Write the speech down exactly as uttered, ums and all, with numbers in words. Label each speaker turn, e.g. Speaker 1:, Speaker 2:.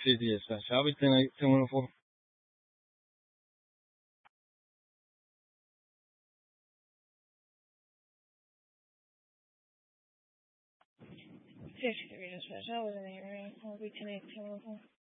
Speaker 1: Sì, sì, sta. Ciao, bitte, siamo fuori. Sì, sì, capito, aspetta, ciao, I'll be connecting.